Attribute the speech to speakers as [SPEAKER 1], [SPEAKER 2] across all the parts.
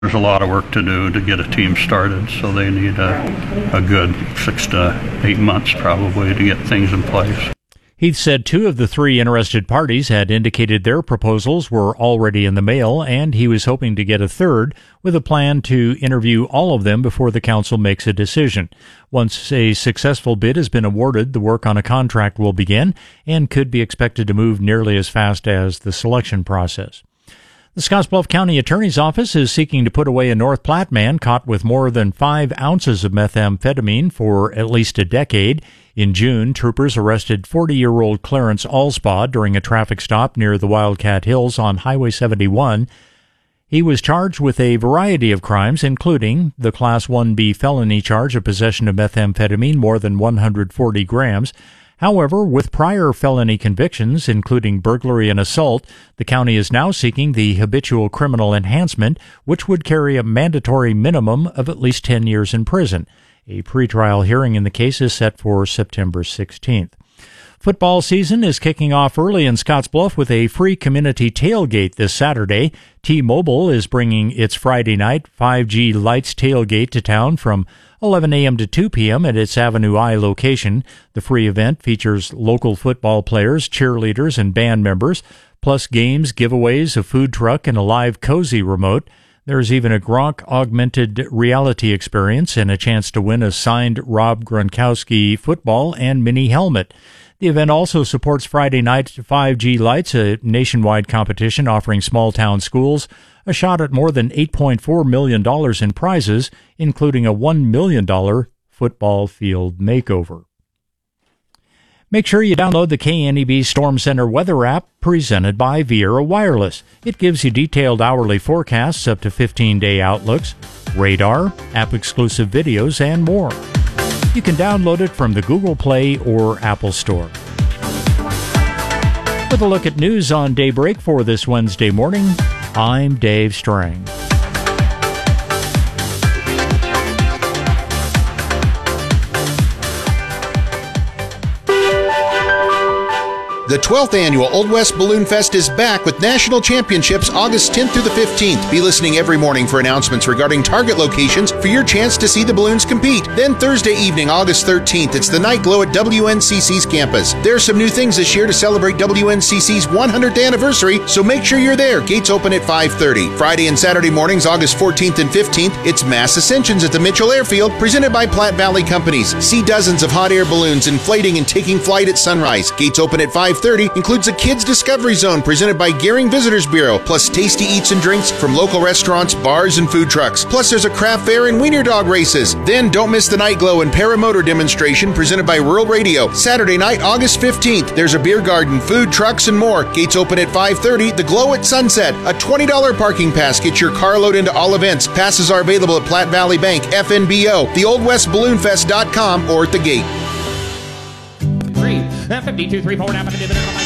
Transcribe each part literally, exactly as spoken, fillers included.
[SPEAKER 1] There's a lot of work to do to get a team started, so they need a, a good six to eight months probably to get things in place.
[SPEAKER 2] Heath said two of the three interested parties had indicated their proposals were already in the mail, and he was hoping to get a third, with a plan to interview all of them before the council makes a decision. Once a successful bid has been awarded, the work on a contract will begin and could be expected to move nearly as fast as the selection process. The Scottsbluff County Attorney's Office is seeking to put away a North Platte man caught with more than five ounces of methamphetamine for at least a decade. In June, troopers arrested forty-year-old Clarence Allspaw during a traffic stop near the Wildcat Hills on Highway seventy-one. He was charged with a variety of crimes, including the Class one B felony charge of possession of methamphetamine more than one hundred forty grams. However, with prior felony convictions, including burglary and assault, the county is now seeking the habitual criminal enhancement, which would carry a mandatory minimum of at least ten years in prison. A pretrial hearing in the case is set for September sixteenth. Football season is kicking off early in Scottsbluff with a free community tailgate this Saturday. T-Mobile is bringing its Friday night five G Lights tailgate to town from eleven a.m. to two p.m. at its Avenue I location. The free event features local football players, cheerleaders, and band members, plus games, giveaways, a food truck, and a live cozy remote. There's even a Gronk augmented reality experience and a chance to win a signed Rob Gronkowski football and mini helmet. The event also supports Friday night five G Lights, a nationwide competition offering small-town schools a shot at more than eight point four million dollars in prizes, including a one million dollars football field makeover. Make sure you download the K N E B Storm Center weather app presented by Viera Wireless. It gives you detailed hourly forecasts, up to fifteen-day outlooks, radar, app-exclusive videos, and more. You can download it from the Google Play or Apple Store. With a look at news on Daybreak for this Wednesday morning, I'm Dave Strang.
[SPEAKER 3] The twelfth Annual Old West Balloon Fest is back with national championships August tenth through the fifteenth. Be listening every morning for announcements regarding target locations for your chance to see the balloons compete. Then Thursday evening, August thirteenth, it's the Night Glow at W N C C's campus. There are some new things this year to celebrate W N C C's one hundredth anniversary, so make sure you're there. Gates open at five thirty. Friday and Saturday mornings, August fourteenth and fifteenth, it's Mass Ascensions at the Mitchell Airfield, presented by Platte Valley Companies. See dozens of hot air balloons inflating and taking flight at sunrise. Gates open at five thirty, includes a Kids Discovery Zone presented by Gearing Visitors Bureau, plus tasty eats and drinks from local restaurants, bars, and food trucks. Plus there's a craft fair and wiener dog races. Then don't miss the Night Glow and Paramotor demonstration presented by Rural Radio. Saturday night, August fifteenth, there's a beer garden, food trucks, and more. Gates open at five thirty. The Glow at Sunset, a twenty dollars parking pass gets your car load into all events. Passes are available at Platte Valley Bank, F N B O, the old west balloon fest dot com, or at the gate.
[SPEAKER 4] Three, fifty-two, three, four, nine, five, three, four, five.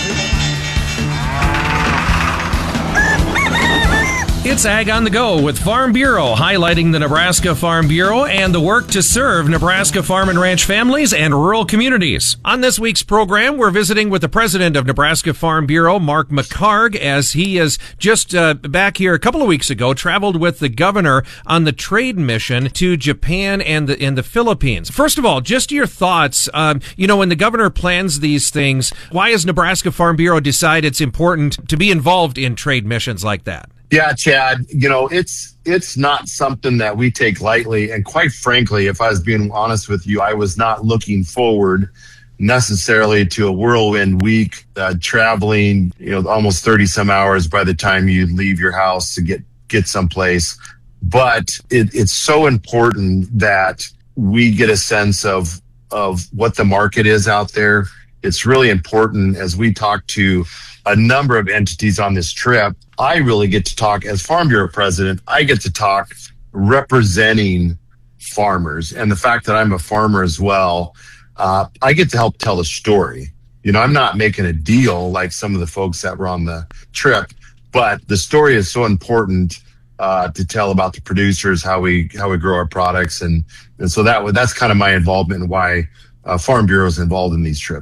[SPEAKER 5] It's Ag on the Go with Farm Bureau, highlighting the Nebraska Farm Bureau and the work to serve Nebraska farm and ranch families and rural communities. On this week's program, we're visiting with the president of Nebraska Farm Bureau, Mark McHargue, as he is just uh, back here a couple of weeks ago, traveled with the governor on the trade mission to Japan and the, and the Philippines. First of all, just your thoughts. Um, you know, when the governor plans these things, why has Nebraska Farm Bureau decided it's important to be involved in trade missions like that?
[SPEAKER 6] Yeah, Chad, you know, it's it's not something that we take lightly. And quite frankly, if I was being honest with you, I was not looking forward necessarily to a whirlwind week, uh, traveling, you know, almost thirty some hours by the time you leave your house to get, get someplace. But it, it's so important that we get a sense of, of what the market is out there. It's really important as we talk to a number of entities on this trip. I really get to talk as Farm Bureau president. I get to talk representing farmers, and the fact that I'm a farmer as well, uh, I get to help tell the story. You know, I'm not making a deal like some of the folks that were on the trip, but the story is so important uh, to tell about the producers, how we how we grow our products, and and so that that's kind of my involvement and why uh, Farm Bureau is involved in these trips.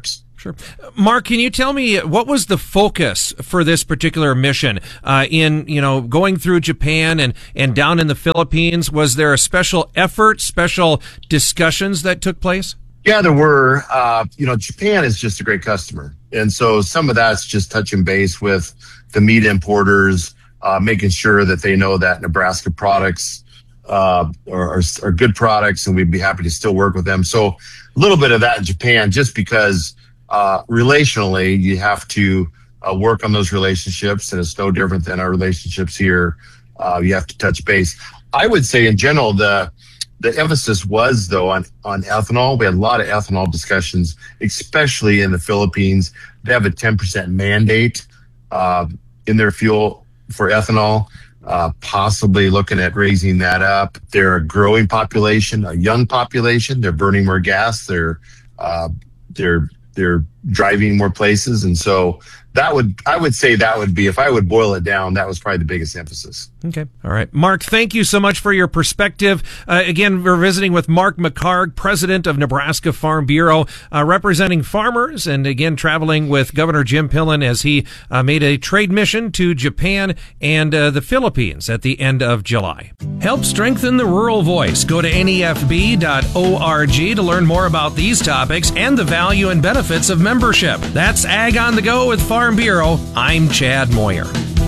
[SPEAKER 5] Sure. Mark, can you tell me what was the focus for this particular mission uh, in, you know, going through Japan and, and down in the Philippines? Was there a special effort, special discussions that took place?
[SPEAKER 6] Yeah, there were. Uh, you know, Japan is just a great customer. And so some of that's just touching base with the meat importers, uh, making sure that they know that Nebraska products uh, are, are, are good products, and we'd be happy to still work with them. So a little bit of that in Japan, just because uh, relationally you have to uh, work on those relationships, and it's no different than our relationships here. Uh, you have to touch base. I would say in general, the The emphasis was, though, on, on ethanol. We had a lot of ethanol discussions, especially in the Philippines. They have a ten percent mandate uh, in their fuel for ethanol, uh, possibly looking at raising that up. They're a growing population, a young population. They're burning more gas. They're uh, they're they're driving more places. And so that would, I would say that would be, if I would boil it down, that was probably the biggest emphasis.
[SPEAKER 5] Okay. All right. Mark, thank you so much for your perspective. Uh, again, we're visiting with Mark McHargue, president of Nebraska Farm Bureau, uh, representing farmers, and again, traveling with Governor Jim Pillen as he uh, made a trade mission to Japan and uh, the Philippines at the end of July. Help strengthen the rural voice. Go to N E F B dot org to learn more about these topics and the value and benefits of membership. That's Ag on the Go with Farm Bureau. I'm Chad Moyer.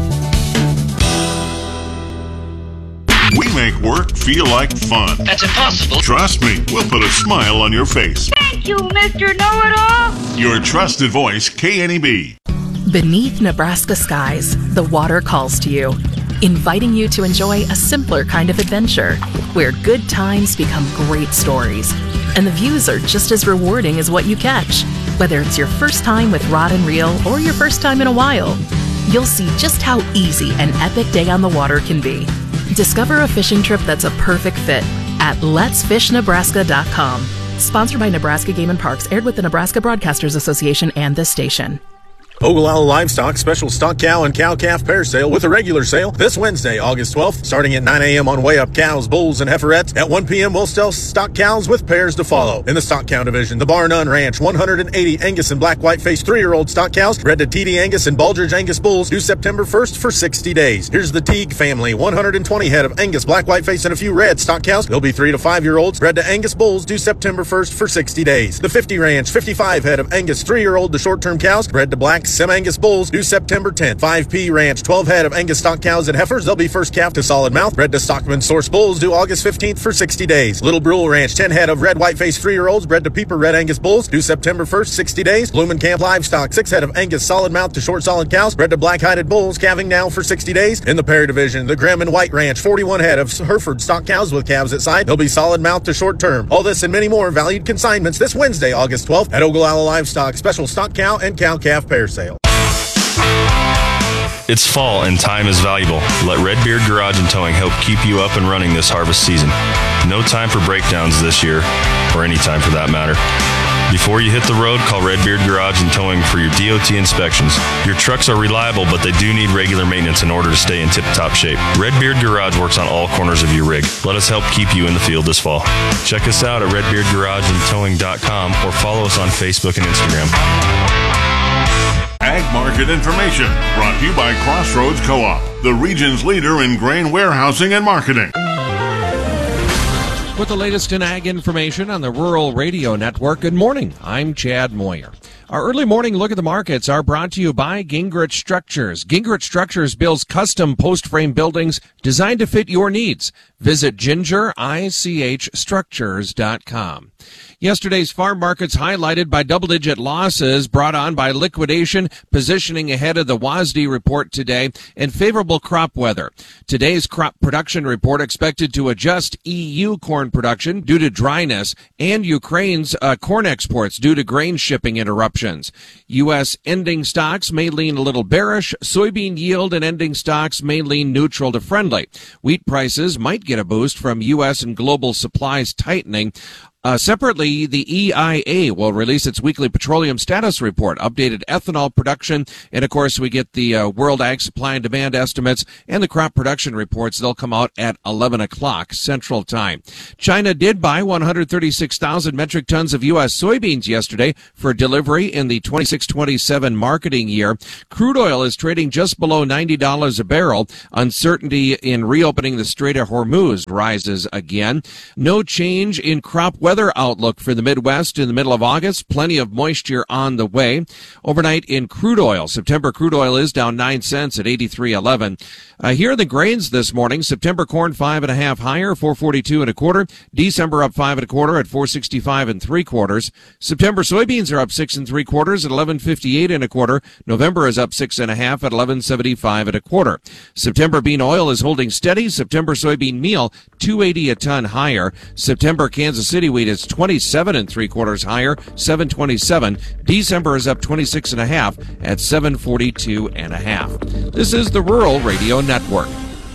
[SPEAKER 7] We make work feel like fun.
[SPEAKER 8] That's impossible.
[SPEAKER 7] Trust me, we'll put a smile on your face.
[SPEAKER 9] Thank you, Mister Know-It-All.
[SPEAKER 7] Your trusted voice, K N E B.
[SPEAKER 10] Beneath Nebraska skies, the water calls to you, inviting you to enjoy a simpler kind of adventure where good times become great stories. And the views are just as rewarding as what you catch. Whether it's your first time with rod and reel or your first time in a while, you'll see just how easy an epic day on the water can be. Discover a fishing trip that's a perfect fit at lets fish nebraska dot com. Sponsored by Nebraska Game and Parks, aired with the Nebraska Broadcasters Association and this station.
[SPEAKER 11] Ogallala Livestock special stock cow and cow-calf pair sale with a regular sale this Wednesday, August twelfth, starting at nine a.m. on Way Up cows, bulls, and heiferettes. At one p.m., we'll sell stock cows with pairs to follow. In the stock cow division, the Bar None Ranch one hundred eighty Angus and black white-faced three-year-old stock cows, bred to T D Angus and Baldridge Angus bulls, due September first for sixty days. Here's the Teague family, one hundred twenty head of Angus, black white-faced, and a few red stock cows. They'll be three to five-year-olds, bred to Angus bulls, due September first for sixty days. The fifty Ranch, fifty-five head of Angus three-year-old to short-term cows, bred to black Sem-Angus bulls, due September tenth. five P Ranch, twelve head of Angus stock cows and heifers. They'll be first calf to solid mouth, bred to Stockman source bulls, due August fifteenth for sixty days. Little Brule Ranch, ten head of red white-faced three-year-olds, bred to Peeper red Angus bulls, due September first, sixty days. Bloomin' Camp Livestock, six head of Angus solid mouth to short solid cows, bred to black-hided bulls, calving now for sixty days. In the pair division, the Graham and White Ranch, forty-one head of Hereford stock cows with calves at side. They'll be solid mouth to short term. All this and many more valued consignments this Wednesday, August twelfth at Ogallala Livestock special stock cow and cow-calf pair sale.
[SPEAKER 12] It's fall and time is valuable. Let Redbeard Garage and Towing help keep you up and running this harvest season. No time for breakdowns this year, or any time for that matter. Before you hit the road, call Redbeard Garage and Towing for your D O T inspections. Your trucks are reliable, but they do need regular maintenance in order to stay in tip-top shape. Redbeard Garage works on all corners of your rig. Let us help keep you in the field this fall. Check us out at red beard garage and towing dot com or follow us on Facebook and Instagram.
[SPEAKER 7] Ag Market Information, brought to you by Crossroads Co-op, the region's leader in grain warehousing and marketing.
[SPEAKER 5] With the latest in ag information on the Rural Radio Network, good morning. I'm Chad Moyer. Our early morning look at the markets are brought to you by Gingrich Structures. Gingrich Structures builds custom post-frame buildings designed to fit your needs. Visit ginger ich structures dot com. Yesterday's farm markets highlighted by double-digit losses brought on by liquidation, positioning ahead of the W A S D report today, and favorable crop weather. Today's crop production report expected to adjust E U corn production due to dryness and Ukraine's uh, corn exports due to grain shipping interruptions. U S ending stocks may lean a little bearish. Soybean yield and ending stocks may lean neutral to friendly. Wheat prices might get a boost from U S and global supplies tightening. Uh, separately, the E I A will release its weekly petroleum status report, updated ethanol production, and of course we get the uh, World Ag Supply and Demand estimates and the crop production reports. They'll come out at eleven o'clock Central Time. China did buy one hundred thirty-six thousand metric tons of U S soybeans yesterday for delivery in the twenty-six twenty-seven marketing year. Crude oil is trading just below ninety dollars a barrel. Uncertainty in reopening the Strait of Hormuz rises again. No change in crop weather outlook for the Midwest in the middle of August. Plenty of moisture on the way. Overnight in crude oil, September crude oil is down nine cents at eighty-three eleven. Uh, here are the grains this morning. September corn five and a half higher, four forty-two and a quarter. December up five and a quarter at four sixty-five and three quarters. September soybeans are up six and three quarters at eleven fifty-eight and a quarter. November is up six and a half at eleven seventy-five and a quarter. September bean oil is holding steady. September soybean meal two eighty a ton higher. September Kansas City wheat is twenty-seven and three quarters higher, seven twenty-seven. December is up twenty-six and a half at seven forty-two and a half. This is the Rural Radio Network.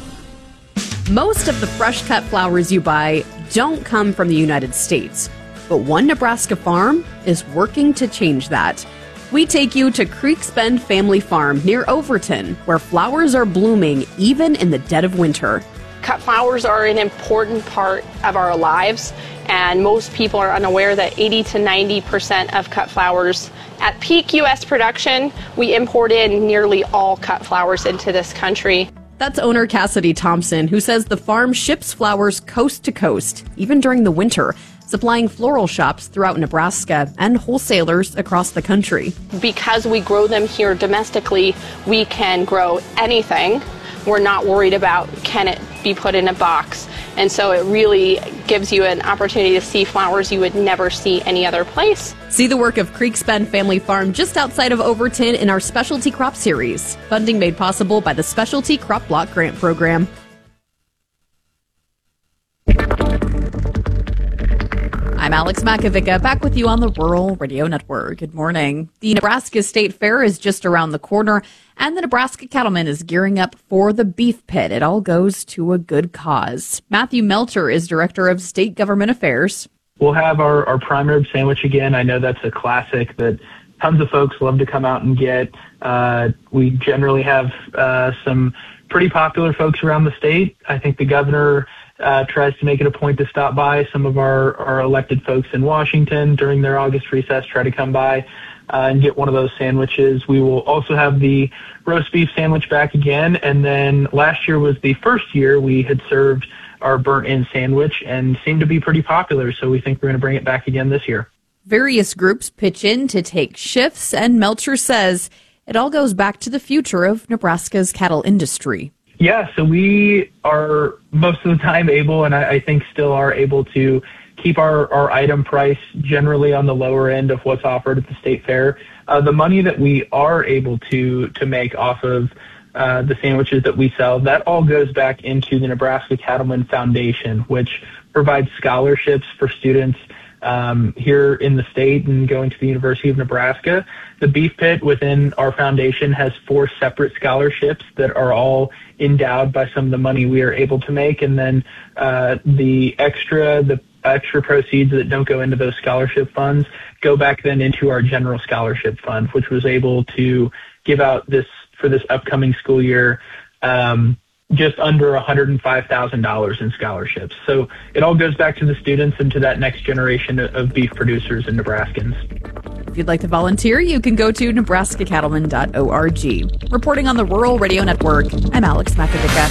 [SPEAKER 8] Most of the fresh cut flowers you buy don't come from the United States, but one Nebraska farm is working to change that. We take you to Creeks Bend Family Farm near Overton, where flowers are blooming even in the dead of winter.
[SPEAKER 13] Cut flowers are an important part of our lives, and most people are unaware that eighty to ninety percent of cut flowers at peak U S production, we import in nearly all cut flowers into this country.
[SPEAKER 8] That's owner Cassidy Thompson, who says the farm ships flowers coast to coast, even during the winter, supplying floral shops throughout Nebraska and wholesalers across the country.
[SPEAKER 13] Because we grow them here domestically, we can grow anything. We're not worried about can it be put in a box. And so it really gives you an opportunity to see flowers you would never see any other place.
[SPEAKER 8] See the work of Creeks Bend Family Farm just outside of Overton in our Specialty Crop Series. Funding made possible by the Specialty Crop Block Grant Program. I'm Alex Makovica, back with you on the Rural Radio Network. Good morning. The Nebraska State Fair is just around the corner, and the Nebraska Cattleman is gearing up for the Beef Pit. It all goes to a good cause. Matthew Melcher is Director of State Government Affairs.
[SPEAKER 14] We'll have our, our prime rib sandwich again. I know that's a classic that tons of folks love to come out and get. Uh, we generally have uh, some pretty popular folks around the state. I think the governor Uh, tries to make it a point to stop by. Some of our, our elected folks in Washington during their August recess try to come by uh, and get one of those sandwiches. We will also have the roast beef sandwich back again. And then last year was the first year we had served our burnt-in sandwich and seemed to be pretty popular. So we think we're going to bring it back again this year.
[SPEAKER 8] Various groups pitch in to take shifts, and Melcher says it all goes back to the future of Nebraska's cattle industry.
[SPEAKER 14] Yeah, so we are most of the time able, and I, I think still are able to keep our, our item price generally on the lower end of what's offered at the state fair. Uh, the money that we are able to to make off of uh, the sandwiches that we sell, that all goes back into the Nebraska Cattleman Foundation, which provides scholarships for students um, here in the state and going to the University of Nebraska. The Beef Pit within our foundation has four separate scholarships that are all endowed by some of the money we are able to make, and then uh, the extra the extra proceeds that don't go into those scholarship funds go back then into our general scholarship fund, which was able to give out this for this upcoming school year um, just under one hundred five thousand dollars in scholarships. So it all goes back to the students and to that next generation of beef producers and Nebraskans.
[SPEAKER 8] If you'd like to volunteer, you can go to nebraska cattleman dot org. Reporting on the Rural Radio Network, I'm Alex Makovica.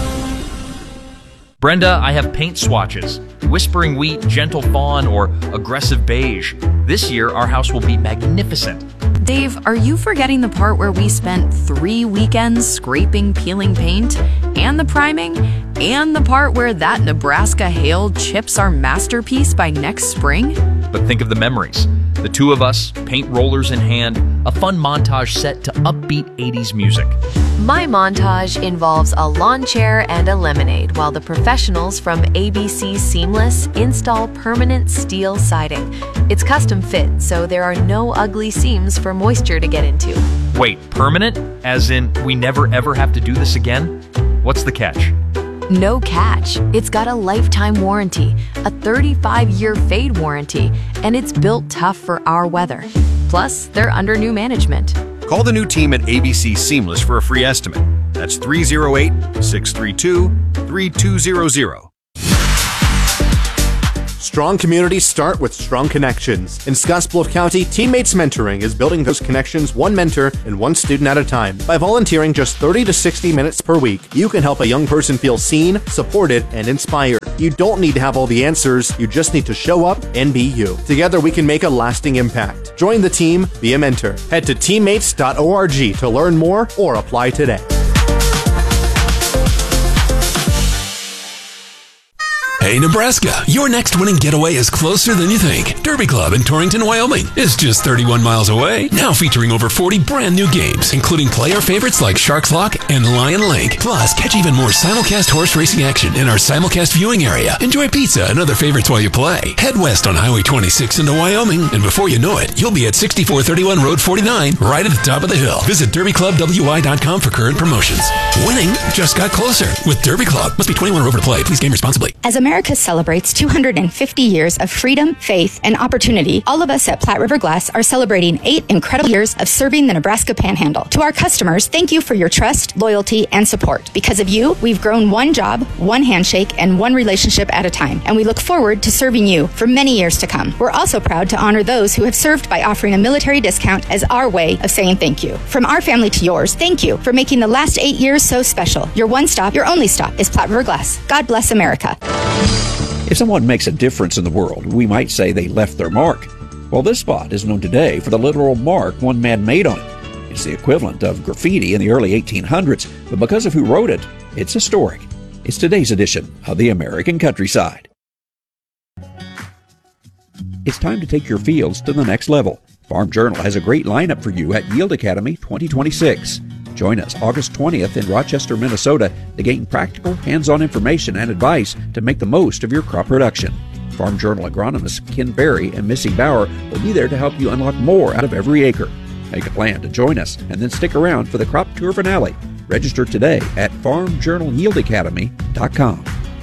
[SPEAKER 15] Brenda, I have paint swatches. Whispering Wheat, Gentle Fawn, or Aggressive Beige. This year, our house will be magnificent.
[SPEAKER 16] Dave, are you forgetting the part where we spent three weekends scraping, peeling paint, and the priming, and the part where that Nebraska hail chips our masterpiece by next spring?
[SPEAKER 15] But think of the memories. The two of us, paint rollers in hand, a fun montage set to upbeat eighties music.
[SPEAKER 17] My montage involves a lawn chair and a lemonade while the professionals from A B C Seamless install permanent steel siding. It's custom fit, so there are no ugly seams for moisture to get into.
[SPEAKER 15] Wait, permanent? As in, we never ever have to do this again? What's the catch?
[SPEAKER 17] No catch. It's got a lifetime warranty, a thirty-five year fade warranty, and it's built tough for our weather. Plus, they're under new management.
[SPEAKER 18] Call the new team at A B C Seamless for a free estimate. That's three oh eight, six three two, three two zero zero.
[SPEAKER 19] Strong communities start with strong connections. In Scottsbluff County, Teammates Mentoring is building those connections one mentor and one student at a time. By volunteering just thirty to sixty minutes per week, you can help a young person feel seen, supported, and inspired. You don't need to have all the answers, you just need to show up and be you. Together we can make a lasting impact. Join the team, be a mentor. Head to teammates dot org to learn more or apply today.
[SPEAKER 20] Hey, Nebraska, your next winning getaway is closer than you think. Derby Club in Torrington, Wyoming is just thirty-one miles away. Now featuring over forty brand new games, including player favorites like Sharks Lock and Lion Link. Plus, catch even more simulcast horse racing action in our simulcast viewing area. Enjoy pizza and other favorites while you play. Head west on Highway twenty-six into Wyoming, and before you know it, you'll be at sixty-four thirty-one Road forty-nine, right at the top of the hill. Visit derby club w i dot com for current promotions. Winning just got closer with Derby Club. Must be twenty-one or over to play. Please game responsibly.
[SPEAKER 21] As America celebrates two hundred fifty years of freedom, faith, and opportunity, all of us at Platte River Glass are celebrating eight incredible years of serving the Nebraska Panhandle. To our customers, thank you for your trust, loyalty, and support. Because of you, we've grown one job, one handshake, and one relationship at a time, and we look forward to serving you for many years to come. We're also proud to honor those who have served by offering a military discount as our way of saying thank you. From our family to yours, thank you for making the last eight years so special. Your one stop, your only stop is Platte River Glass. God bless America.
[SPEAKER 22] If someone makes a difference in the world, we might say they left their mark. Well, this spot is known today for the literal mark one man made on it. It's the equivalent of graffiti in the early eighteen hundreds, but because of who wrote it, it's historic. It's today's edition of the American Countryside. It's time to take your fields to the next level. Farm Journal has a great lineup for you at Yield Academy twenty twenty-six. Join us August twentieth in Rochester, Minnesota to gain practical, hands-on information and advice to make the most of your crop production. Farm Journal agronomists Ken Berry and Missy Bauer will be there to help you unlock more out of every acre. Make a plan to join us and then stick around for the crop tour finale. Register today at farm journal yield academy dot com.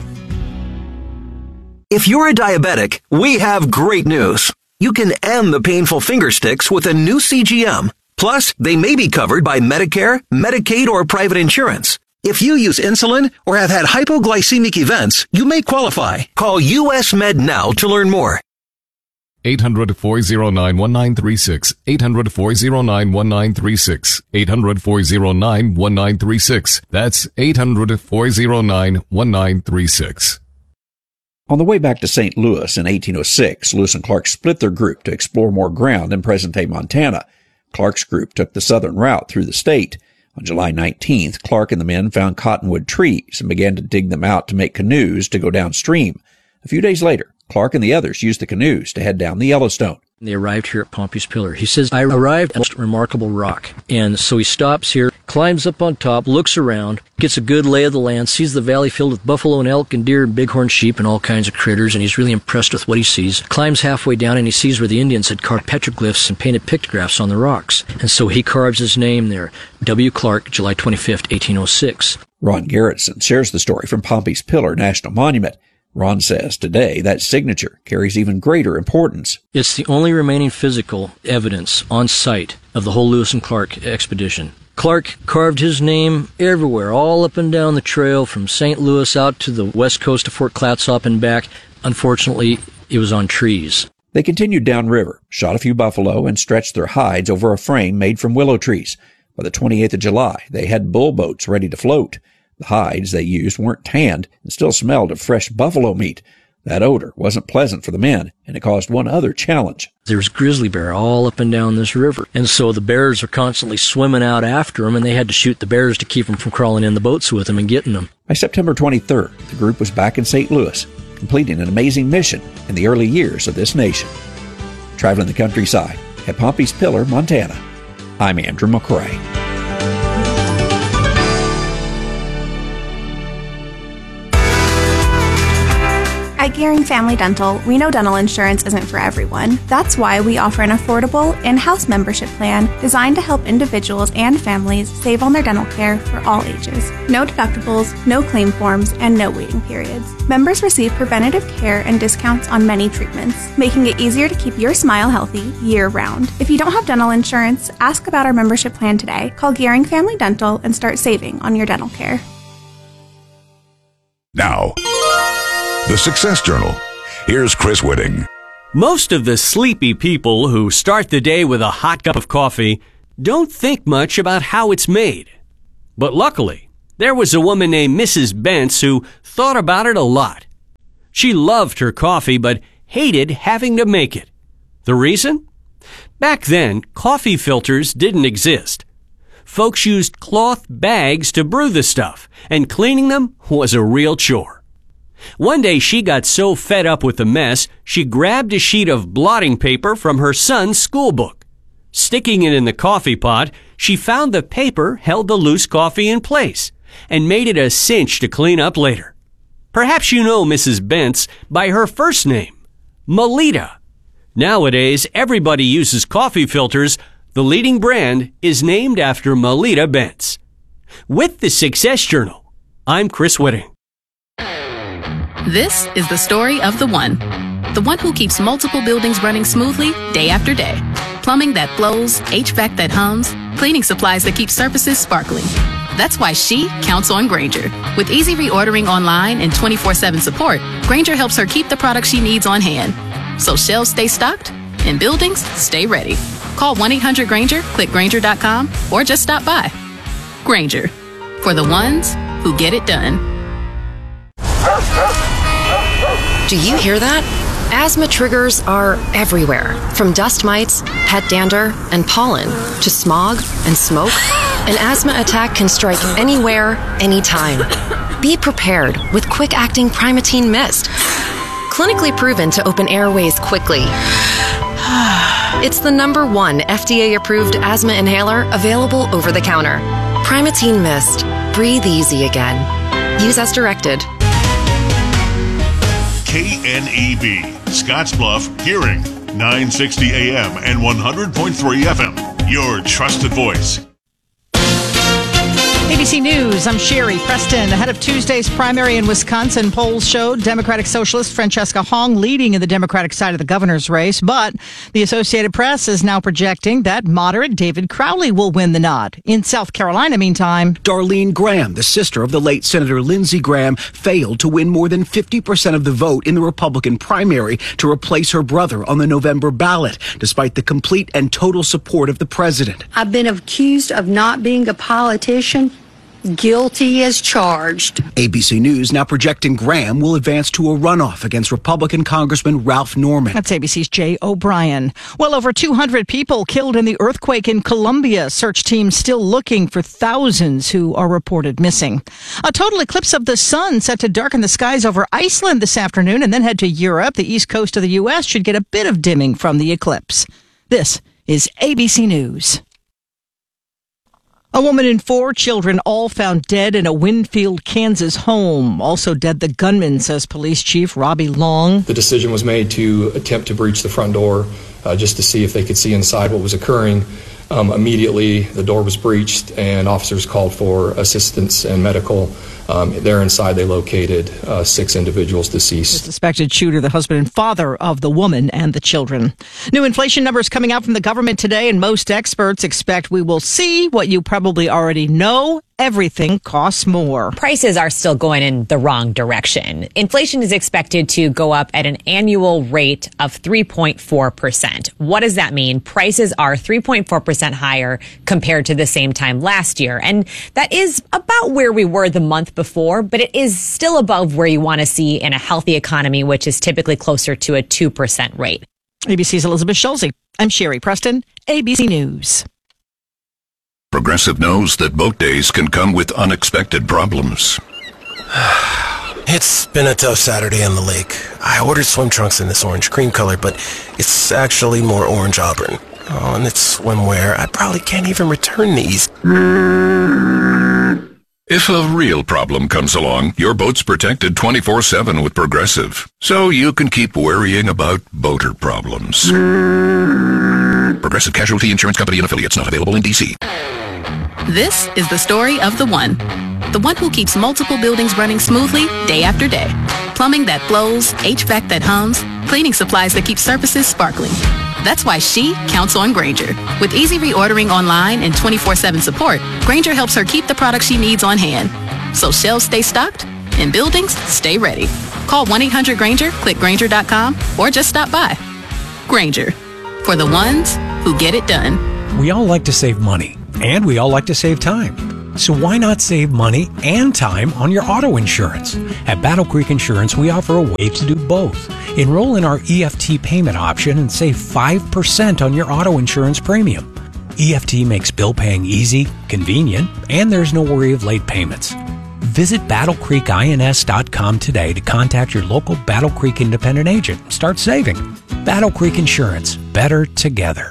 [SPEAKER 23] If you're a diabetic, we have great news. You can end the painful finger sticks with a new C G M. Plus, they may be covered by Medicare, Medicaid, or private insurance. If you use insulin or have had hypoglycemic events, you may qualify. Call U S Med now to learn more.
[SPEAKER 24] eight hundred, four oh nine, one nine three six. eight hundred, four oh nine, one nine three six. eight hundred, four oh nine, one nine three six. That's eight hundred, four oh nine, one nine three six.
[SPEAKER 22] On the way back to Saint Louis in eighteen oh six, Lewis and Clark split their group to explore more ground in present-day Montana. Clark's group took the southern route through the state. On July nineteenth, Clark and the men found cottonwood trees and began to dig them out to make canoes to go downstream. A few days later, Clark and the others used the canoes to head down the Yellowstone.
[SPEAKER 25] They arrived here at Pompey's Pillar. He says, I arrived at a most remarkable rock. And so he stops here, climbs up on top, looks around, gets a good lay of the land, sees the valley filled with buffalo and elk and deer and bighorn sheep and all kinds of critters, and he's really impressed with what he sees. Climbs halfway down and he sees where the Indians had carved petroglyphs and painted pictographs on the rocks. And so he carves his name there, W. Clark, July twenty-fifth, eighteen oh six.
[SPEAKER 22] Ron Garrettson shares the story from Pompey's Pillar National Monument. Ron says today that signature carries even greater importance.
[SPEAKER 25] It's the only remaining physical evidence on site of the whole Lewis and Clark expedition. Clark carved his name everywhere, all up and down the trail from Saint Louis out to the west coast of Fort Clatsop and back. Unfortunately, it was on trees.
[SPEAKER 22] They continued downriver, shot a few buffalo, and stretched their hides over a frame made from willow trees. By the twenty-eighth of July, they had bull boats ready to float. The hides they used weren't tanned and still smelled of fresh buffalo meat. That odor wasn't pleasant for the men, and it caused one other challenge.
[SPEAKER 25] There's grizzly bear all up and down this river, and so the bears are constantly swimming out after them, and they had to shoot the bears to keep them from crawling in the boats with them and getting them.
[SPEAKER 22] By September twenty-third, the group was back in Saint Louis, completing an amazing mission in the early years of this nation. Traveling the countryside at Pompey's Pillar, Montana, I'm Andrew McCrae.
[SPEAKER 1] At Gearing Family Dental, we know dental insurance isn't for everyone. That's why we offer an affordable in-house membership plan designed to help individuals and families save on their dental care for all ages. No deductibles, no claim forms, and no waiting periods. Members receive preventative care and discounts on many treatments, making it easier to keep your smile healthy year-round. If you don't have dental insurance, ask about our membership plan today. Call Gearing Family Dental and start saving on your dental care.
[SPEAKER 2] Now, the Success Journal. Here's Chris Whitting.
[SPEAKER 3] Most of the sleepy people who start the day with a hot cup of coffee don't think much about how it's made. But luckily, there was a woman named Missus Bentz who thought about it a lot. She loved her coffee but hated having to make it. The reason? Back then, coffee filters didn't exist. Folks used cloth bags to brew the stuff, and cleaning them was a real chore. One day she got so fed up with the mess, she grabbed a sheet of blotting paper from her son's school book. Sticking it in the coffee pot, she found the paper held the loose coffee in place and made it a cinch to clean up later. Perhaps you know Missus Bentz by her first name, Melita. Nowadays, everybody uses coffee filters. The leading brand is named after Melita Bentz. With the Success Journal, I'm Chris Whitting.
[SPEAKER 10] This is the story of the one. The one who keeps multiple buildings running smoothly day after day. Plumbing that flows, H V A C that hums, cleaning supplies that keep surfaces sparkling. That's why she counts on Grainger. With easy reordering online and twenty-four seven support, Grainger helps her keep the products she needs on hand. So shelves stay stocked and buildings stay ready. Call one eight hundred Grainger, click Grainger dot com, or just stop by. Grainger, for the ones who get it done.
[SPEAKER 4] Do you hear that? Asthma triggers are everywhere, from dust mites, pet dander, and pollen, to smog and smoke. An asthma attack can strike anywhere, anytime. Be prepared with quick-acting Primatene Mist. Clinically proven to open airways quickly. It's the number one F D A-approved asthma inhaler available over the counter. Primatene Mist. Breathe easy again. Use as directed.
[SPEAKER 7] K N E B, Scottsbluff, Gearing, nine sixty A M and one hundred point three F M. Your trusted voice.
[SPEAKER 6] A B C News, I'm Sherry Preston. Ahead of Tuesday's primary in Wisconsin, polls showed Democratic Socialist Francesca Hong leading in the Democratic side of the governor's race. But the Associated Press is now projecting that moderate David Crowley will win the nod. In South Carolina, meantime,
[SPEAKER 26] Darlene Graham, the sister of the late Senator Lindsey Graham, failed to win more than fifty percent of the vote in the Republican primary to replace her brother on the November ballot, despite the complete and total support of the president.
[SPEAKER 27] I've been accused of not being a politician. Guilty as charged.
[SPEAKER 26] A B C News now projecting Graham will advance to a runoff against Republican Congressman Ralph Norman.
[SPEAKER 6] That's A B C's Jay O'Brien. Well, over two hundred people killed in the earthquake in Colombia. Search teams still looking for thousands who are reported missing. A total eclipse of the sun set to darken the skies over Iceland this afternoon and then head to Europe. The east coast of the U S should get a bit of dimming from the eclipse. This is A B C News. A woman and four children all found dead in a Winfield, Kansas home. Also dead the gunman, says Police Chief Robbie Long.
[SPEAKER 28] The decision was made to attempt to breach the front door uh, just to see if they could see inside what was occurring. Um, immediately, the door was breached and officers called for assistance and medical. Um, there inside, they located uh, six individuals deceased.
[SPEAKER 6] The suspected shooter, the husband and father of the woman and the children. New inflation numbers coming out from the government today, and most experts expect we will see what you probably already know. Everything costs more.
[SPEAKER 29] Prices are still going in the wrong direction. Inflation is expected to go up at an annual rate of three point four percent. What does that mean? Prices are three point four percent higher compared to the same time last year. And that is about where we were the month before, but it is still above where you want to see in a healthy economy, which is typically closer to a two percent rate.
[SPEAKER 6] A B C's Elizabeth Schulze. I'm Sherry Preston, A B C News.
[SPEAKER 2] Progressive knows that boat days can come with unexpected problems.
[SPEAKER 30] It's been a tough Saturday on the lake. I ordered swim trunks in this orange cream color, but it's actually more orange auburn. Oh, and it's swimwear. I probably can't even return these.
[SPEAKER 2] If a real problem comes along, your boat's protected twenty-four seven with Progressive, so you can keep worrying about boater problems. Progressive Casualty Insurance Company and Affiliates, not available in D C.
[SPEAKER 5] This is the story of the one. The one who keeps multiple buildings running smoothly day after day. Plumbing that flows, H V A C that hums, cleaning supplies that keep surfaces sparkling. That's why she counts on Grainger. With easy reordering online and twenty-four seven support, Grainger helps her keep the products she needs on hand. So shelves stay stocked and buildings stay ready. Call one eight hundred Grainger, click Grainger dot com, or just stop by. Grainger, for the ones who get it done.
[SPEAKER 8] We all like to save money, and we all like to save time. So why not save money and time on your auto insurance? At Battle Creek Insurance, we offer a way to do both. Enroll in our E F T payment option and save five percent on your auto insurance premium. E F T makes bill paying easy, convenient, and there's no worry of late payments. Visit battle creek ins dot com today to contact your local Battle Creek independent agent and start saving. Battle Creek Insurance, better together.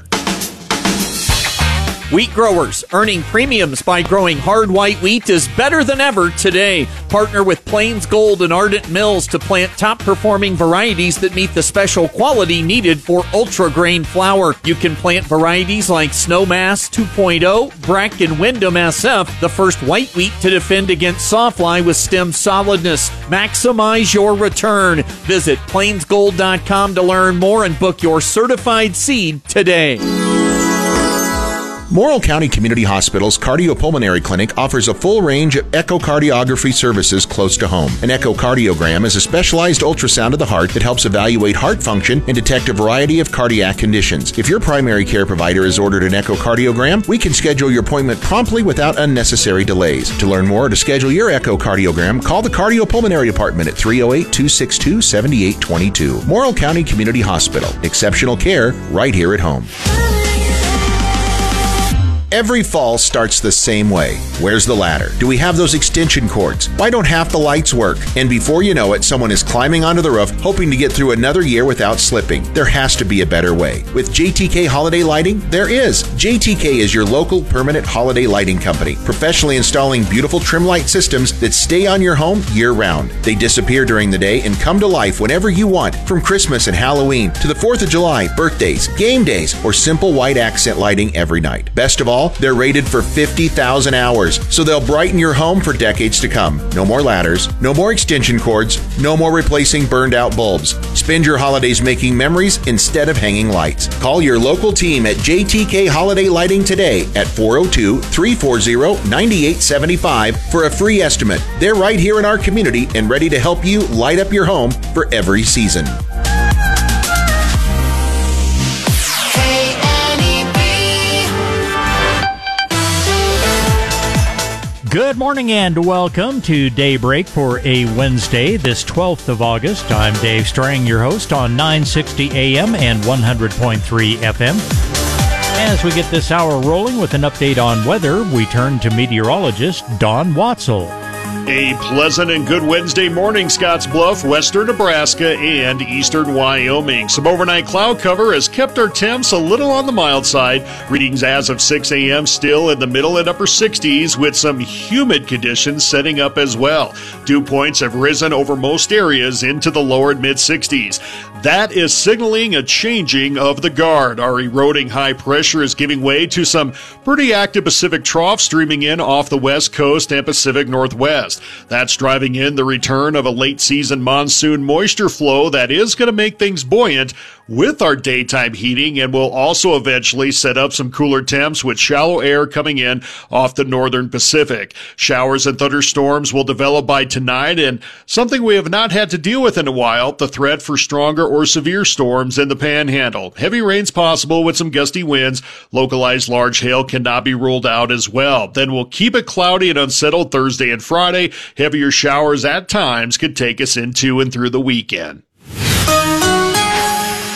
[SPEAKER 9] Wheat growers earning premiums by growing hard white wheat is better than ever today. Partner with Plains Gold and Ardent Mills to plant top-performing varieties that meet the special quality needed for ultra-grain flour. You can plant varieties like Snowmass two point oh, Breck, and Wyndham S F, the first white wheat to defend against sawfly with stem solidness. Maximize your return. Visit plains gold dot com to learn more and book your certified seed today.
[SPEAKER 11] Morrill County Community Hospital's Cardiopulmonary Clinic offers a full range of echocardiography services close to home. An echocardiogram is a specialized ultrasound of the heart that helps evaluate heart function and detect a variety of cardiac conditions. If your primary care provider has ordered an echocardiogram, we can schedule your appointment promptly without unnecessary delays. To learn more or to schedule your echocardiogram, call the Cardiopulmonary Department at three oh eight, two six two, seven eight two two. Morrill County Community Hospital. Exceptional care right here at home. Every fall starts the same way. Where's the ladder? Do we have those extension cords? Why don't half the lights work? And before you know it, someone is climbing onto the roof, hoping to get through another year without slipping. There has to be a better way. With J T K Holiday Lighting, there is. J T K is your local permanent holiday lighting company, professionally installing beautiful trim light systems that stay on your home year-round. They disappear during the day and come to life whenever you want, from Christmas and Halloween to the fourth of July, birthdays, game days, or simple white accent lighting every night. Best of all, they're rated for fifty thousand hours, so they'll brighten your home for decades to come. No more ladders, no more extension cords, no more replacing burned out bulbs. Spend your holidays making memories instead of hanging lights. Call your local team at J T K Holiday Lighting today at four oh two, three four zero, nine eight seven five for a free estimate. They're right here in our community and ready to help you light up your home for every season.
[SPEAKER 12] Good morning and welcome to Daybreak for a Wednesday, this twelfth of August. I'm Dave Strang, your host on nine sixty A M and one hundred point three F M. As we get this hour rolling with an update on weather, we turn to meteorologist Don Watzel.
[SPEAKER 13] A pleasant and good Wednesday morning, Scottsbluff, western Nebraska, and eastern Wyoming. Some overnight cloud cover has kept our temps a little on the mild side. Readings as of six A M still in the middle and upper sixties, with some humid conditions setting up as well. Dew points have risen over most areas into the lower and mid-sixties. That is signaling a changing of the guard. Our eroding high pressure is giving way to some pretty active Pacific trough streaming in off the west coast and Pacific Northwest. That's driving in the return of a late-season monsoon moisture flow that is going to make things buoyant with our daytime heating, and will also eventually set up some cooler temps with shallow air coming in off the northern Pacific. Showers and thunderstorms will develop by tonight, and something we have not had to deal with in a while, the threat for stronger or severe storms in the Panhandle. Heavy rains possible with some gusty winds. Localized large hail cannot be ruled out as well. Then we'll keep it cloudy and unsettled Thursday and Friday. Heavier showers at times could take us into and through the weekend.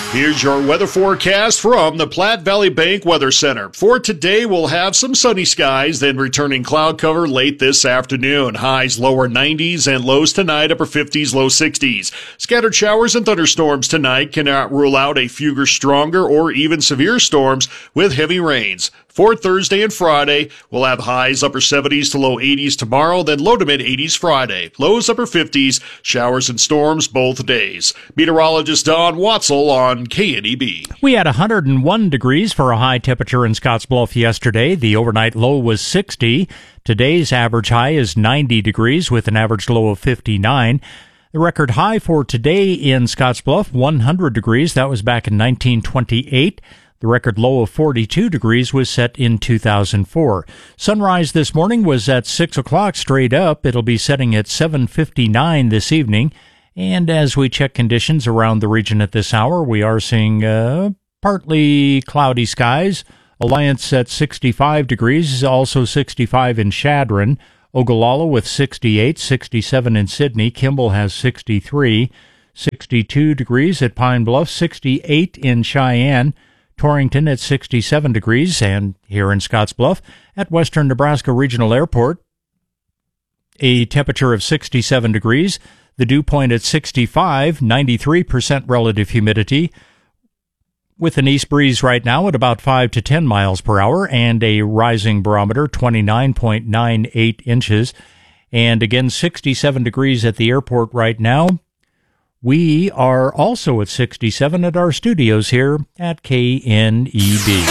[SPEAKER 13] Here's your weather forecast from the Platte Valley Bank Weather Center. For today, we'll have some sunny skies, then returning cloud cover late this afternoon. Highs lower nineties and lows tonight, upper fifties, low sixties. Scattered showers and thunderstorms tonight. Cannot rule out a few stronger or even severe storms with heavy rains. For Thursday and Friday, we'll have highs upper seventies to low eighties tomorrow, then low to mid eighties Friday. Lows upper fifties, showers and storms both days. Meteorologist Don Watzel on K N E B.
[SPEAKER 12] We had one hundred one degrees for a high temperature in Scottsbluff yesterday. The overnight low was sixty. Today's average high is ninety degrees with an average low of fifty-nine. The record high for today in Scottsbluff, one hundred degrees. That was back in nineteen twenty-eight. The record low of forty-two degrees was set in two thousand four. Sunrise this morning was at six o'clock straight up. It'll be setting at seven fifty-nine this evening. And as we check conditions around the region at this hour, we are seeing uh, partly cloudy skies. Alliance at sixty-five degrees, also sixty-five in Chadron. Ogallala with sixty-eight, sixty-seven in Sydney. Kimball has sixty-three, sixty-two degrees at Pine Bluff, sixty-eight in Cheyenne. Torrington at sixty-seven degrees, and here in Scottsbluff at Western Nebraska Regional Airport, a temperature of sixty-seven degrees. The dew point at sixty-five, ninety-three percent relative humidity, with an east breeze right now at about five to ten miles per hour, and a rising barometer, twenty-nine point nine eight inches. And again, sixty-seven degrees at the airport right now. We are also at sixty-seven at our studios here at K N E B.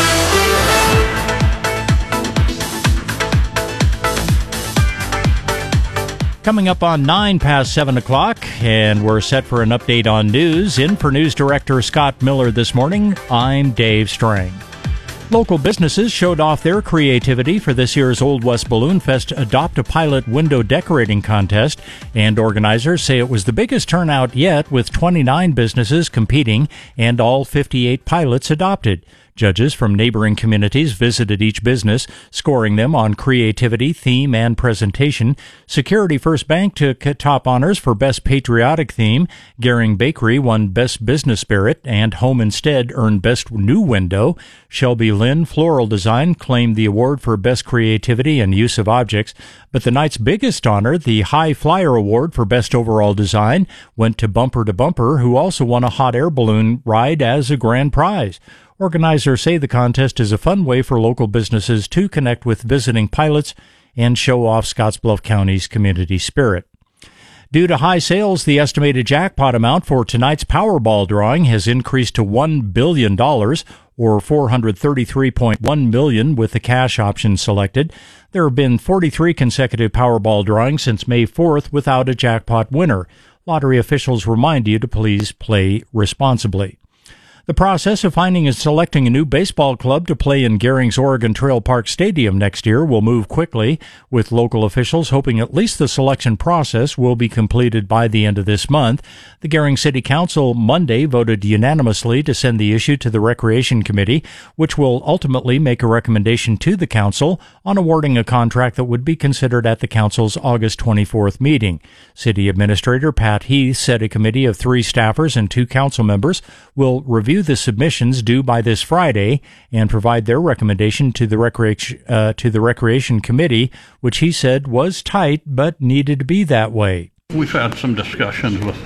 [SPEAKER 12] Coming up on nine past seven o'clock, and we're set for an update on news. In for News Director Scott Miller this morning, I'm Dave Strang. Local businesses showed off their creativity for this year's Old West Balloon Fest Adopt-A-Pilot window decorating contest, and organizers say it was the biggest turnout yet, with twenty-nine businesses competing and all fifty-eight pilots adopted. Judges from neighboring communities visited each business, scoring them on creativity, theme, and presentation. Security First Bank took top honors for Best Patriotic Theme. Gehring Bakery won Best Business Spirit, and Home Instead earned Best New Window. Shelby Lynn Floral Design claimed the award for Best Creativity and Use of Objects. But the night's biggest honor, the High Flyer Award for Best Overall Design, went to Bumper to Bumper, who also won a hot air balloon ride as a grand prize. Organizers say the contest is a fun way for local businesses to connect with visiting pilots and show off Scottsbluff County's community spirit. Due to high sales, the estimated jackpot amount for tonight's Powerball drawing has increased to one billion dollars, or four hundred thirty-three point one million dollars with the cash option selected. There have been forty-three consecutive Powerball drawings since May fourth without a jackpot winner. Lottery officials remind you to please play responsibly. The process of finding and selecting a new baseball club to play in Gehring's Oregon Trail Park Stadium next year will move quickly, with local officials hoping at least the selection process will be completed by the end of this month. The Gehring City Council Monday voted unanimously to send the issue to the Recreation Committee, which will ultimately make a recommendation to the council on awarding a contract that would be considered at the council's August twenty-fourth meeting. City Administrator Pat Heath said a committee of three staffers and two council members will review the submissions due by this Friday and provide their recommendation to the recreation uh, to the Recreation Committee, which he said was tight but needed to be that way.
[SPEAKER 14] We've had some discussions with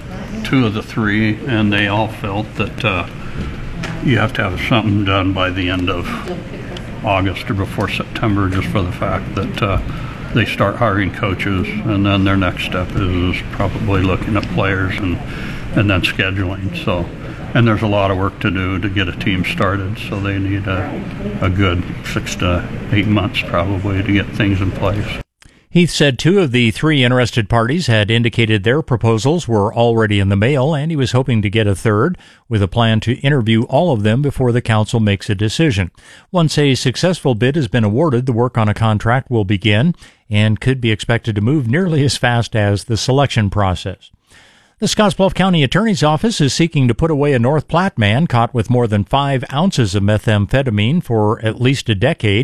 [SPEAKER 14] two of the three, and they all felt that uh, you have to have something done by the end of August or before September, just for the fact that uh, they start hiring coaches, and then their next step is probably looking at players and and then scheduling. So. And there's a lot of work to do to get a team started, so they need a, a good six to eight months probably to get things in place.
[SPEAKER 12] Heath said two of the three interested parties had indicated their proposals were already in the mail, and he was hoping to get a third, with a plan to interview all of them before the council makes a decision. Once a successful bid has been awarded, the work on a contract will begin and could be expected to move nearly as fast as the selection process. The Scottsbluff County Attorney's Office is seeking to put away a North Platte man caught with more than five ounces of methamphetamine for at least a decade.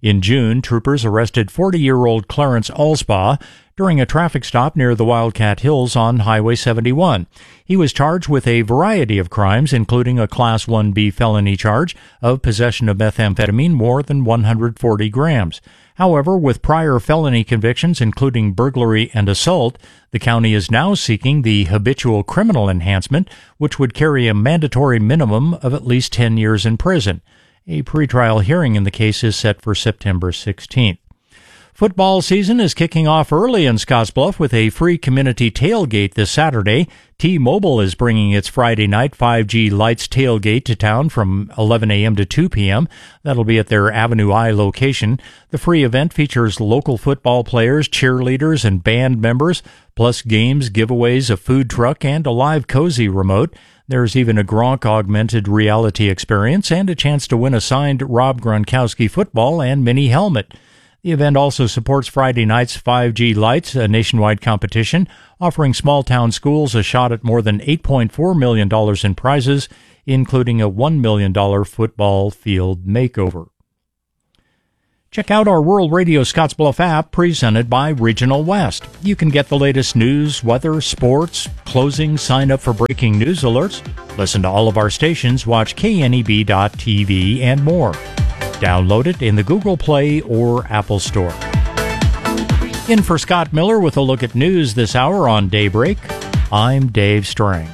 [SPEAKER 12] In June, troopers arrested forty-year-old Clarence Allspaw during a traffic stop near the Wildcat Hills on Highway seventy-one. He was charged with a variety of crimes, including a Class one B felony charge of possession of methamphetamine more than one hundred forty grams. However, with prior felony convictions, including burglary and assault, the county is now seeking the habitual criminal enhancement, which would carry a mandatory minimum of at least ten years in prison. A pretrial hearing in the case is set for September sixteenth. Football season is kicking off early in Scottsbluff with a free community tailgate this Saturday. T-Mobile is bringing its Friday night five G Lights tailgate to town from eleven a.m. to two p.m. That'll be at their Avenue I location. The free event features local football players, cheerleaders, and band members, plus games, giveaways, a food truck, and a live cozy remote. There's even a Gronk augmented reality experience and a chance to win a signed Rob Gronkowski football and mini helmet. The event also supports Friday night's five G Lights, a nationwide competition offering small-town schools a shot at more than eight point four million dollars in prizes, including a one million dollars football field makeover. Check out our Rural Radio Scottsbluff app presented by Regional West. You can get the latest news, weather, sports, closing, sign up for breaking news alerts, listen to all of our stations, watch K N E B dot T V, and more. Download it in the Google Play or Apple Store. In for Scott Miller with a look at news this hour on Daybreak, I'm Dave Strang.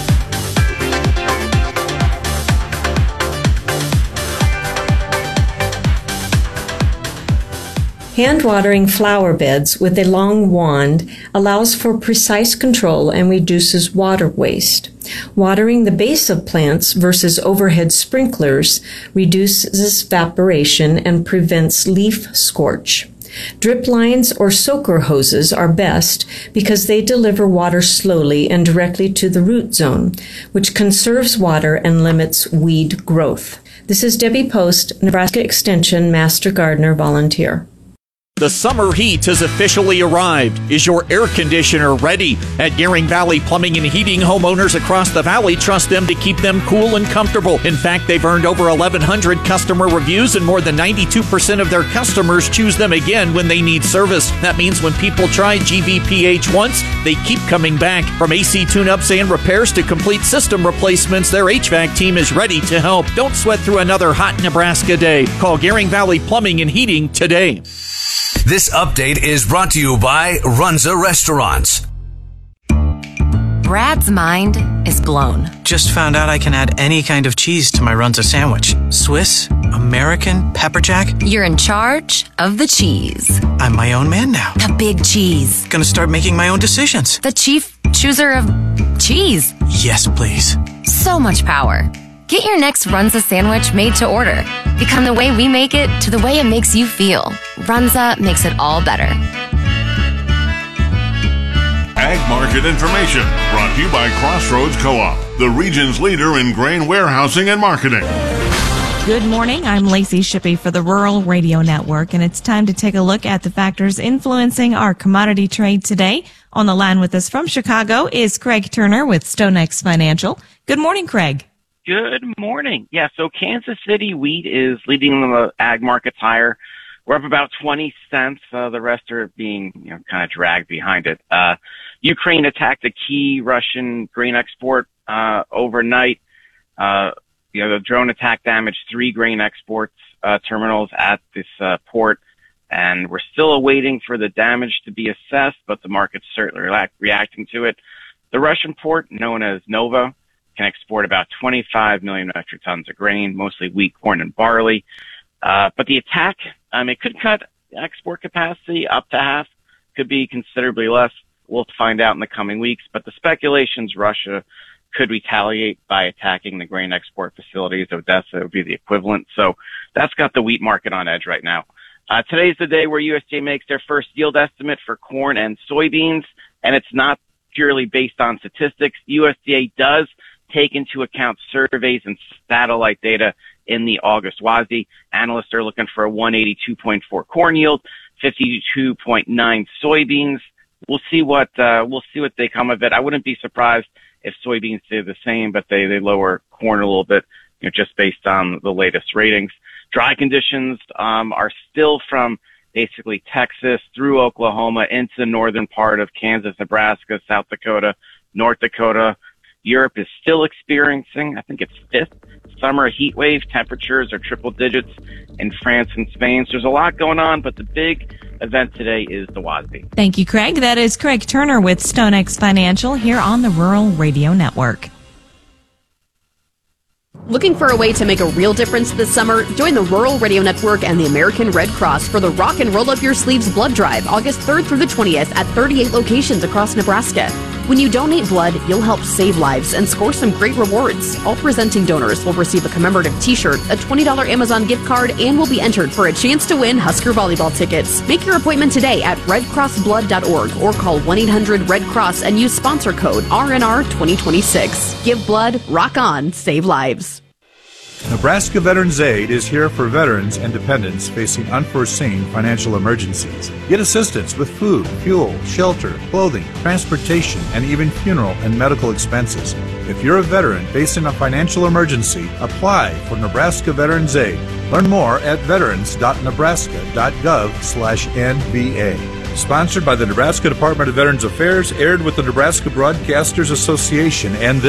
[SPEAKER 15] Hand-watering flower beds with a long wand allows for precise control and reduces water waste. Watering the base of plants versus overhead sprinklers reduces evaporation and prevents leaf scorch. Drip lines or soaker hoses are best because they deliver water slowly and directly to the root zone, which conserves water and limits weed growth. This is Debbie Post, Nebraska Extension Master Gardener Volunteer.
[SPEAKER 9] The summer heat has officially arrived. Is your air conditioner ready? At Gearing Valley Plumbing and Heating, homeowners across the valley trust them to keep them cool and comfortable. In fact, they've earned over eleven hundred customer reviews, and more than ninety-two percent of their customers choose them again when they need service. That means when people try G V P H once, they keep coming back. From A C tune-ups and repairs to complete system replacements, their H V A C team is ready to help. Don't sweat through another hot Nebraska day. Call Gearing Valley Plumbing and Heating today.
[SPEAKER 16] This update is brought to you by Runza Restaurants.
[SPEAKER 17] Brad's mind is blown.
[SPEAKER 18] Just found out I can add any kind of cheese to my Runza sandwich. Swiss, American, pepper jack.
[SPEAKER 17] You're in charge of the cheese.
[SPEAKER 18] I'm my own man now.
[SPEAKER 17] The big cheese.
[SPEAKER 18] Gonna start making my own decisions.
[SPEAKER 17] The chief chooser of cheese.
[SPEAKER 18] Yes, please.
[SPEAKER 17] So much power. Get your next Runza sandwich made to order. Become the way we make it to the way it makes you feel. Runza makes it all better.
[SPEAKER 7] Ag Market Information, brought to you by Crossroads Co-op, the region's leader in grain warehousing and marketing.
[SPEAKER 19] Good morning. I'm Lacey Shippey for the Rural Radio Network, and it's time to take a look at the factors influencing our commodity trade today. On the line with us from Chicago is Craig Turner with StoneX Financial. Good morning, Craig.
[SPEAKER 20] Good morning. Yeah, so Kansas City wheat is leading the ag markets higher. We're up about twenty cents. Uh, the rest are being, you know, kind of dragged behind it. Uh, Ukraine attacked a key Russian grain export uh, overnight. Uh, you know, the drone attack damaged three grain exports uh, terminals at this uh, port, and we're still awaiting for the damage to be assessed, but the market's certainly re- reacting to it. The Russian port, known as Nova, can export about twenty-five million metric tons of grain, mostly wheat, corn, and barley. Uh, but the attack, um, it could cut export capacity up to half, could be considerably less. We'll find out in the coming weeks. But the speculations Russia could retaliate by attacking the grain export facilities. Odessa would be the equivalent. So that's got the wheat market on edge right now. Uh, today's the day where U S D A makes their first yield estimate for corn and soybeans, and it's not purely based on statistics. U S D A does take into account surveys and satellite data in the August W A S D. Analysts are looking for a one eighty-two point four corn yield, fifty-two point nine soybeans. We'll see what, uh, we'll see what they come of it. I wouldn't be surprised if soybeans do the same, but they, they lower corn a little bit you know, just based on the latest ratings. Dry conditions um, are still from basically Texas through Oklahoma into the northern part of Kansas, Nebraska, South Dakota, North Dakota. Europe is still experiencing, I think it's fifth summer heat wave. Temperatures are triple digits in France and Spain. So there's a lot going on, but the big event today is the W A S B.
[SPEAKER 19] Thank you, Craig. That is Craig Turner with StoneX Financial here on the Rural Radio Network.
[SPEAKER 1] Looking for a way to make a real difference this summer? Join the Rural Radio Network and the American Red Cross for the Rock and Roll Up Your Sleeves Blood Drive, August third through the twentieth at thirty-eight locations across Nebraska. When you donate blood, you'll help save lives and score some great rewards. All presenting donors will receive a commemorative t-shirt, a twenty dollars Amazon gift card, and will be entered for a chance to win Husker volleyball tickets. Make your appointment today at red cross blood dot org or call one eight hundred red cross and use sponsor code R N R twenty twenty-six. Give blood, rock on, save lives.
[SPEAKER 3] Nebraska Veterans Aid is here for veterans and dependents facing unforeseen financial emergencies. Get assistance with food, fuel, shelter, clothing, transportation, and even funeral and medical expenses. If you're a veteran facing a financial emergency, apply for Nebraska Veterans Aid. Learn more at veterans dot nebraska dot gov slash N V A. Sponsored by the Nebraska Department of Veterans Affairs, aired with the Nebraska Broadcasters Association and